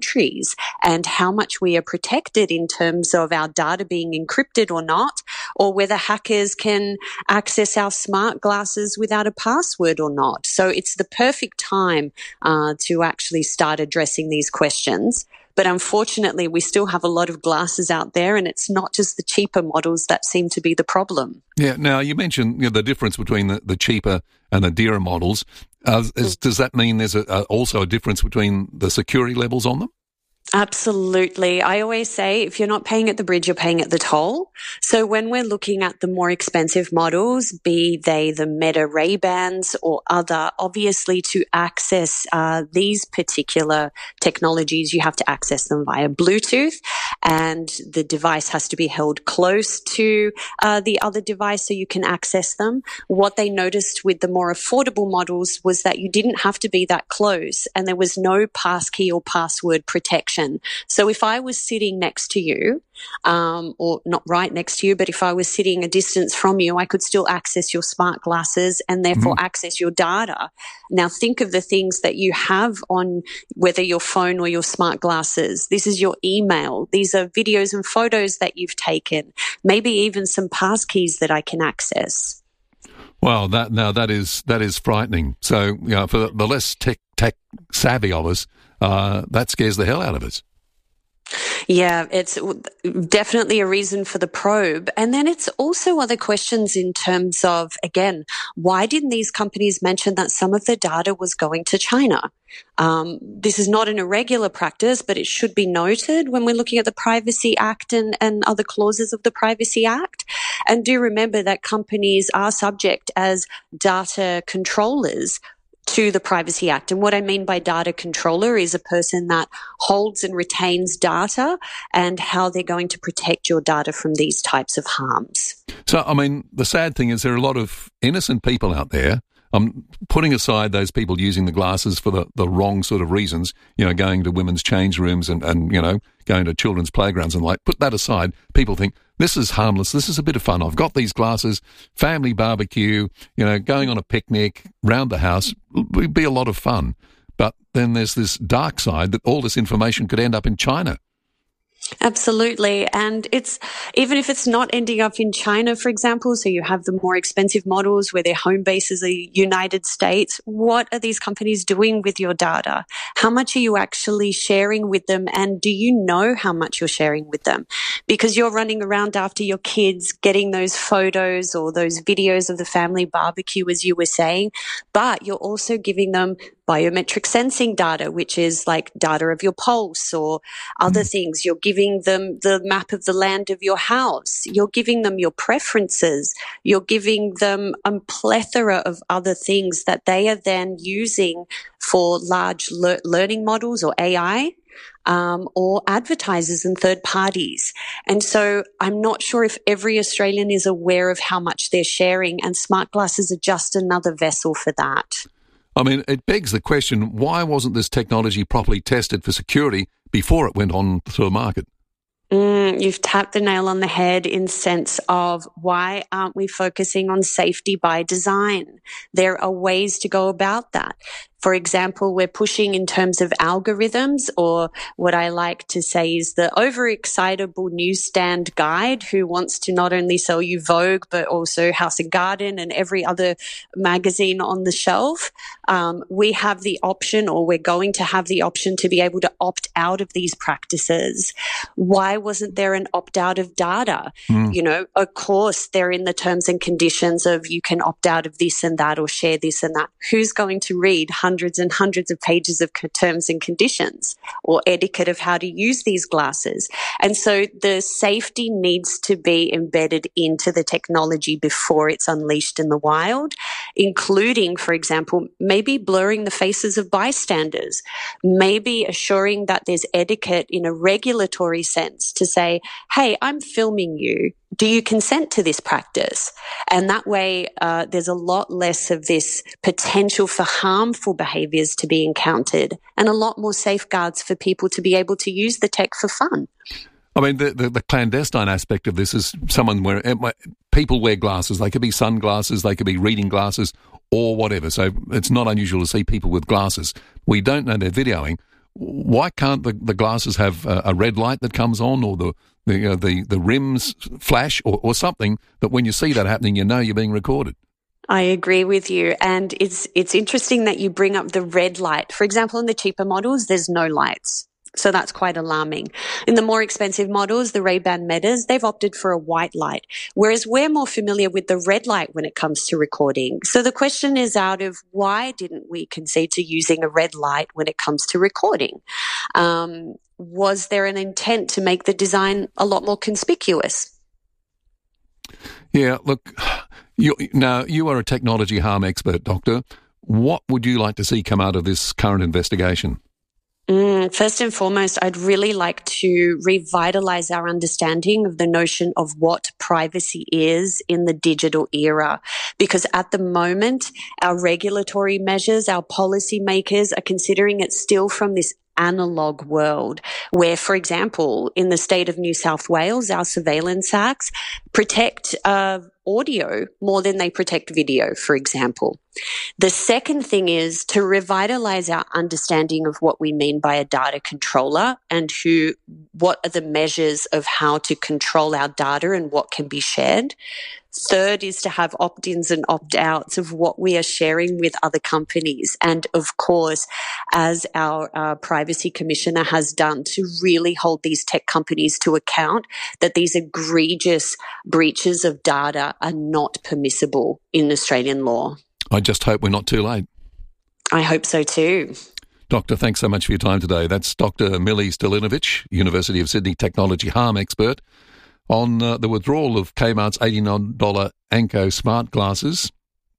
countries and how much we are protected in terms of our data being encrypted or not, or whether hackers can access our smart glasses without a password or not. So it's the perfect time to actually start addressing these questions. But unfortunately, we still have a lot of glasses out there, and it's not just the cheaper models that seem to be the problem. Yeah. Now, you mentioned the difference between the cheaper and the dearer models. Does that mean there's also a difference between the security levels on them? Absolutely. I always say if you're not paying at the bridge, you're paying at the toll. So when we're looking at the more expensive models, be they the Meta Ray-Bans or other, obviously to access these particular technologies, you have to access them via Bluetooth, and the device has to be held close to the other device so you can access them. What they noticed with the more affordable models was that you didn't have to be that close, and there was no passkey or password protection. So if I was sitting next to you, or not right next to you, but if I was sitting a distance from you, I could still access your smart glasses and therefore access your data. Now think of the things that you have on whether your phone or your smart glasses. This is your email. These are videos and photos that you've taken, maybe even some passkeys that I can access. Well, that is frightening. So, for the less tech savvy of us, that scares the hell out of us. Yeah, it's definitely a reason for the probe. And then it's also other questions in terms of, again, why didn't these companies mention that some of the data was going to China? This is not an irregular practice, but it should be noted when we're looking at the Privacy Act and other clauses of the Privacy Act. And do remember that companies are subject as data controllers to the Privacy Act. And what I mean by data controller is a person that holds and retains data and how they're going to protect your data from these types of harms. So, I mean, the sad thing is there are a lot of innocent people out there. Putting aside those people using the glasses for the wrong sort of reasons, going to women's change rooms and going to children's playgrounds and put that aside, people think, this is harmless, this is a bit of fun. I've got these glasses, family barbecue, going on a picnic, round the house, would be a lot of fun. But then there's this dark side that all this information could end up in China. Absolutely. And it's, even if it's not ending up in China, for example, so you have the more expensive models where their home base is the United States, what are these companies doing with your data? How much are you actually sharing with them? And do you know how much you're sharing with them? Because you're running around after your kids, getting those photos or those videos of the family barbecue, as you were saying, but you're also giving them biometric sensing data, which is like data of your pulse or other things. You're giving them the map of the land of your house. You're giving them your preferences. You're giving them a plethora of other things that they are then using for large learning models or AI. Or advertisers and third parties. And so I'm not sure if every Australian is aware of how much they're sharing, and smart glasses are just another vessel for that. I mean, it begs the question, why wasn't this technology properly tested for security before it went on to the market? You've tapped the nail on the head in sense of why aren't we focusing on safety by design? There are ways to go about that. For example, we're pushing in terms of algorithms, or what I like to say is the overexcitable newsstand guide who wants to not only sell you Vogue, but also House & Garden and every other magazine on the shelf. We have the option, or we're going to have the option, to be able to opt out of these practices. Why wasn't there an opt out of data? Of course, they're in the terms and conditions of you can opt out of this and that or share this and that. Who's going to read hundreds and hundreds of pages of terms and conditions or etiquette of how to use these glasses? And so the safety needs to be embedded into the technology before it's unleashed in the wild, including, for example, maybe blurring the faces of bystanders, maybe assuring that there's etiquette in a regulatory sense to say, hey, I'm filming you. Do you consent to this practice? And that way, there's a lot less of this potential for harmful behaviours to be encountered, and a lot more safeguards for people to be able to use the tech for fun. I mean, the clandestine aspect of this is people wear glasses. They could be sunglasses, they could be reading glasses or whatever. So it's not unusual to see people with glasses. We don't know they're videoing. why can't the glasses have a red light that comes on, or the rims flash, or something that when you see that happening, you know you're being recorded? I agree with you. And it's interesting that you bring up the red light. For example, in the cheaper models, there's no lights. So that's quite alarming. In the more expensive models, the Ray-Ban Metas, they've opted for a white light, whereas we're more familiar with the red light when it comes to recording. So the question is out of why didn't we concede to using a red light when it comes to recording? Was there an intent to make the design a lot more conspicuous? Yeah, look, you are a technology harm expert, Doctor. What would you like to see come out of this current investigation? First and foremost, I'd really like to revitalize our understanding of the notion of what privacy is in the digital era. Because at the moment, our regulatory measures, our policymakers are considering it still from this analog world where, for example, in the state of New South Wales, our surveillance acts protect audio more than they protect video, for example. The second thing is to revitalize our understanding of what we mean by a data controller and what are the measures of how to control our data and what can be shared. Third is to have opt-ins and opt-outs of what we are sharing with other companies. And of course, as our privacy commissioner has done, to really hold these tech companies to account that these egregious breaches of data are not permissible in Australian law. I just hope we're not too late. I hope so too. Doctor, thanks so much for your time today. That's Dr. Millie Stilinovic, University of Sydney technology harm expert, on the withdrawal of Kmart's $89 Anko smart glasses,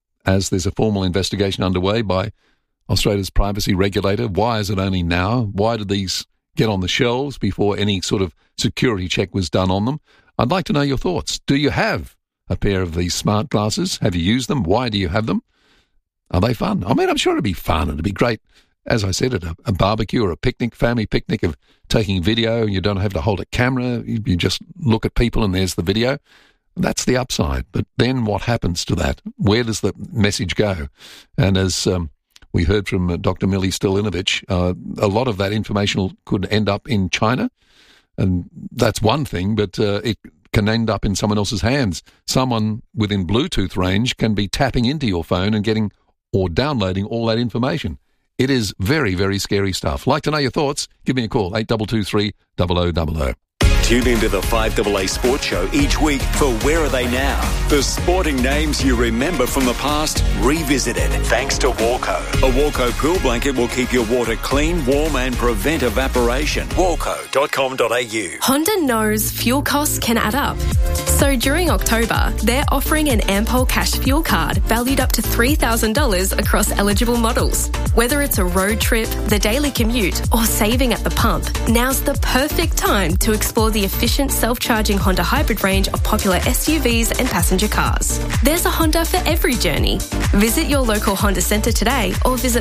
as there's a formal investigation underway by Australia's privacy regulator. Why is it only now? Why did these get on the shelves before any sort of security check was done on them? I'd like to know your thoughts. Do you have a pair of these smart glasses? Have you used them? Why do you have them? Are they fun? I mean, I'm sure it'd be fun. It'd be great, as I said, at a barbecue or a picnic, family picnic, of taking video. You don't have to hold a camera. You just look at people and there's the video. That's the upside. But then what happens to that? Where does the message go? And as we heard from Dr. Millie Stilinovic, a lot of that information could end up in China. And that's one thing, but it can end up in someone else's hands. Someone within Bluetooth range can be tapping into your phone and getting or downloading all that information. It is very, very scary stuff. Like to know your thoughts? Give me a call, 8223 0000. Tune into the 5AA Sports Show each week for Where Are They Now? The sporting names you remember from the past, revisited, thanks to Walco. A Walco pool blanket will keep your water clean, warm and prevent evaporation. Walco.com.au. Honda knows fuel costs can add up. So during October, they're offering an Ampol Cash fuel card valued up to $3,000 across eligible models. Whether it's a road trip, the daily commute or saving at the pump, now's the perfect time to explore the efficient self-charging Honda hybrid range of popular SUVs and passenger cars. There's a Honda for every journey. Visit your local Honda centre today or visit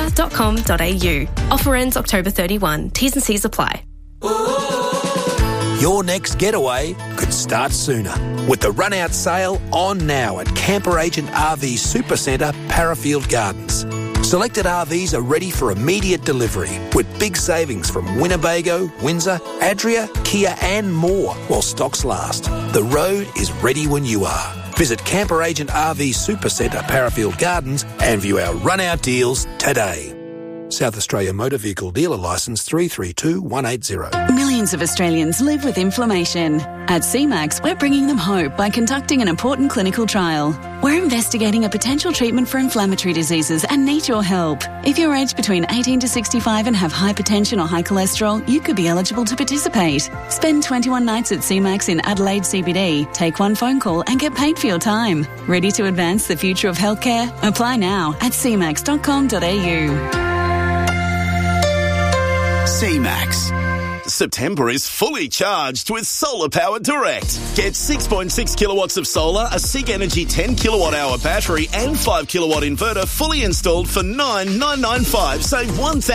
honda.com.au. Offer ends October 31. T's and C's apply. Your next getaway could start sooner with the run-out sale on now at Camper Agent RV Supercentre, Parafield Gardens. Selected RVs are ready for immediate delivery with big savings from Winnebago, Windsor, Adria, Kia and more while stocks last. The road is ready when you are. Visit Camper Agent RV Supercentre, Parafield Gardens and view our run-out deals today. South Australia Motor Vehicle Dealer Licence 332180. Millions of Australians live with inflammation. At CMAX, we're bringing them hope by conducting an important clinical trial. We're investigating a potential treatment for inflammatory diseases and need your help. If you're aged between 18 to 65 and have hypertension or high cholesterol, you could be eligible to participate. Spend 21 nights at CMAX in Adelaide CBD, take one phone call and get paid for your time. Ready to advance the future of healthcare? Apply now at cmax.com.au. CMAX. September is fully charged with Solar Power Direct. Get 6.6 kilowatts of solar, a SIG Energy 10 kilowatt hour battery and 5 kilowatt inverter fully installed for $9,995. Save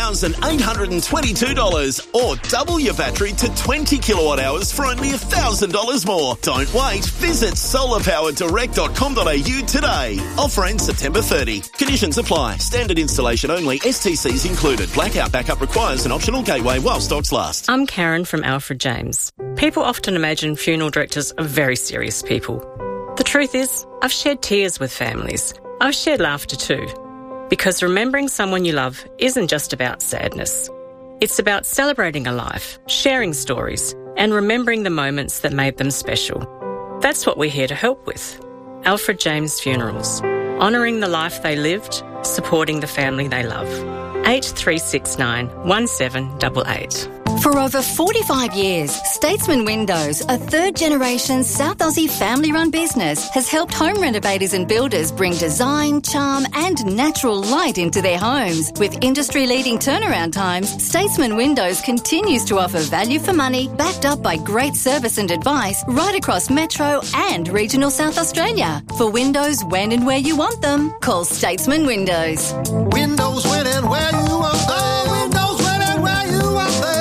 $1,822 or double your battery to 20 kilowatt hours for only $1,000 more. Don't wait. Visit solarpowerdirect.com.au today. Offer ends September 30. Conditions apply. Standard installation only. STCs included. Blackout backup requires an optional gateway while stocks last. I'm Karen from Alfred James. People often imagine funeral directors are very serious people. The truth is, I've shared tears with families. I've shared laughter too. Because remembering someone you love isn't just about sadness. It's about celebrating a life, sharing stories, and remembering the moments that made them special. That's what we're here to help with. Alfred James Funerals. Honouring the life they lived, supporting the family they love. 8369 1788. For over 45 years, Statesman Windows, a third-generation South Aussie family-run business, has helped home renovators and builders bring design, charm and natural light into their homes. With industry-leading turnaround times, Statesman Windows continues to offer value for money, backed up by great service and advice right across Metro and regional South Australia. For windows when and where you want them, call Statesman Windows. Windows when and where you want them. Windows when and where you want them.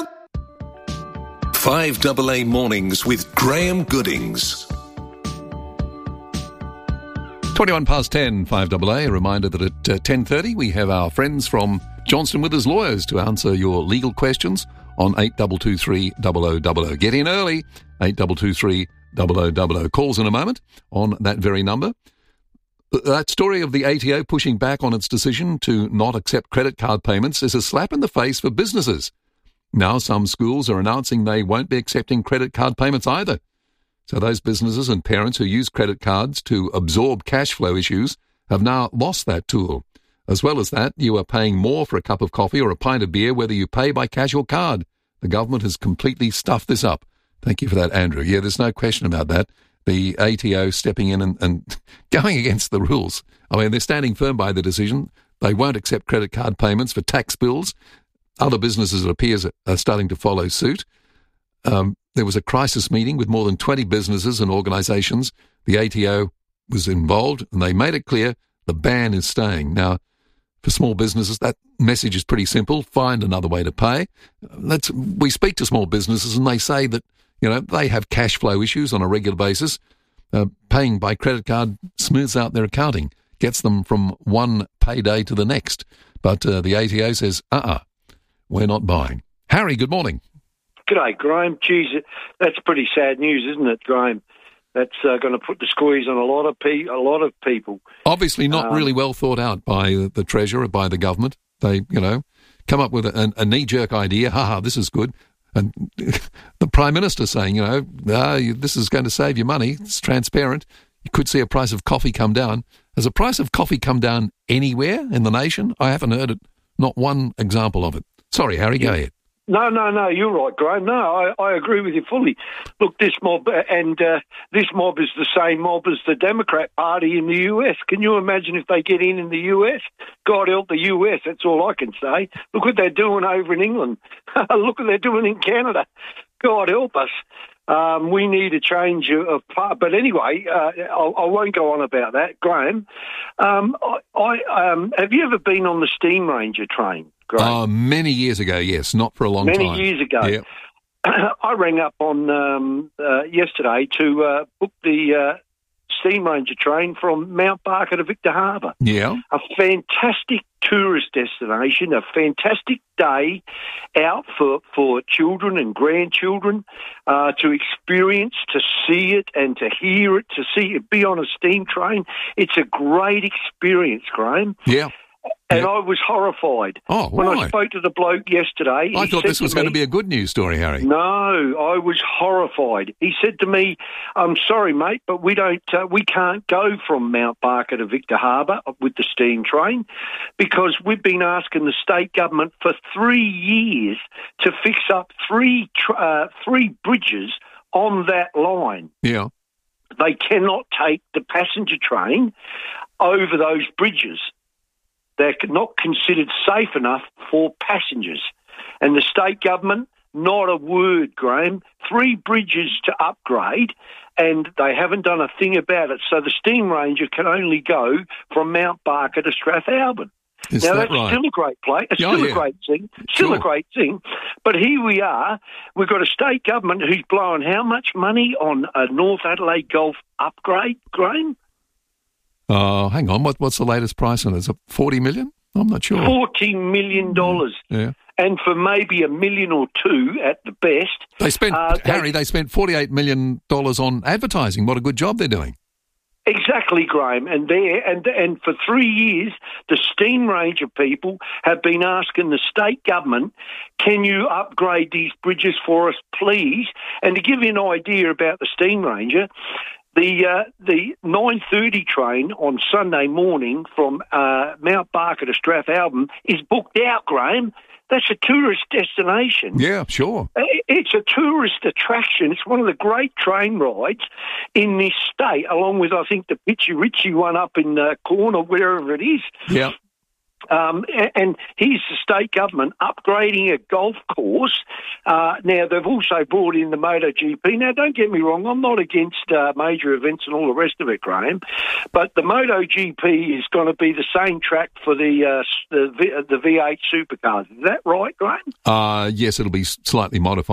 5AA Mornings with Graham Goodings. 21 past 10, 5AA. A reminder that at 10:30 we have our friends from Johnston Withers Lawyers to answer your legal questions on 8223 0000. Get in early, 8223 0000. Calls in a moment on that very number. That story of the ATO pushing back on its decision to not accept credit card payments is a slap in the face for businesses. Now some schools are announcing they won't be accepting credit card payments either. So those businesses and parents who use credit cards to absorb cash flow issues have now lost that tool. As well as that, you are paying more for a cup of coffee or a pint of beer whether you pay by cash or card. The government has completely stuffed this up. Thank you for that, Andrew. Yeah, there's no question about that. The ATO stepping in and going against the rules. I mean, they're standing firm by the decision. They won't accept credit card payments for tax bills. Other businesses, it appears, are starting to follow suit. There was a crisis meeting with more than 20 businesses and organisations. The ATO was involved and they made it clear the ban is staying. Now, for small businesses, that message is pretty simple. Find another way to pay. We speak to small businesses and they say that, you know, they have cash flow issues on a regular basis. Paying by credit card smooths out their accounting, gets them from one payday to the next. But the ATO says, we're not buying. Harry, good morning. G'day, Graham. Geez, that's pretty sad news, isn't it, Graham? That's going to put the squeeze on a lot of people. Obviously not really well thought out by the Treasurer, by the government. They, come up with a knee-jerk idea. This is good. And the Prime Minister saying, this is going to save you money. It's transparent. You could see a price of coffee come down. Has a price of coffee come down anywhere in the nation? I haven't heard it. Not one example of it. Sorry, Harry, go ahead. No, you're right, Graham. No, I agree with you fully. Look, this mob is the same mob as the Democrat Party in the US. Can you imagine if they get in the US? God help the US, that's all I can say. Look what they're doing over in England. Look what they're doing in Canada. God help us. We need a change of part. But anyway, I won't go on about that. Graham, have you ever been on the Steam Ranger train? Many years ago, yes, not for a long time. Many years ago. Yeah. I rang up on yesterday to book the Steam Ranger train from Mount Barker to Victor Harbor. Yeah. A fantastic tourist destination, a fantastic day out for children and grandchildren to experience, to see it and to hear it, to see it, be on a steam train. It's a great experience, Graham. Yeah. And I was horrified. Oh, when I spoke to the bloke yesterday. I thought this was going to be a good news story, Harry. No, I was horrified. He said to me, "I'm sorry, mate, but we can't go from Mount Barker to Victor Harbor with the steam train because we've been asking the state government for 3 years to fix up three bridges on that line. Yeah, they cannot take the passenger train over those bridges. They're not considered safe enough for passengers. And the state government Not a word, Graham. 3 bridges to upgrade, and they haven't done a thing about it. So the Steam Ranger can only go from Mount Barker to Strathalbyn. Is now, that that's right? still a great play. It's still a great thing. Still a great thing. But here we are. We've got a state government who's blowing how much money on a North Adelaide Golf upgrade, Graham? Hang on. What's the latest price on it? Is it 40 million? I'm not sure. $14 million. Yeah. And for maybe $1 million or $2 million at the best. They spent, Harry, they spent $48 million on advertising. What a good job they're doing. Exactly, Graham. And for 3 years, the Steam Ranger people have been asking the state government, can you upgrade these bridges for us, please? And to give you an idea about the Steam Ranger, the 9:30 train on Sunday morning from Mount Barker to Strathalbyn is booked out, Graham. That's a tourist destination. Yeah, sure. It's a tourist attraction. It's one of the great train rides in this state, along with, I think, the Pitchy Ritchie one up in Cornwall, wherever it is. Yeah. And here's the state government upgrading a golf course. Now, they've also brought in the MotoGP. Now, don't get me wrong, I'm not against major events and all the rest of it, Graham, but the MotoGP is going to be the same track for the V8 supercars. Is that right, Graham? Yes, it'll be slightly modified.